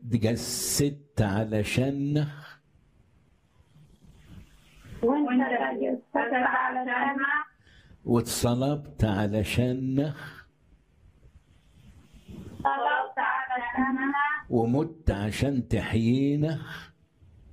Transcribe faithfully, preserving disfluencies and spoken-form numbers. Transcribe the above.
اتجسدت علشان وانت اتجسدت علشان واتصلبت علشان طلبت علشان ومت عشان تحيينا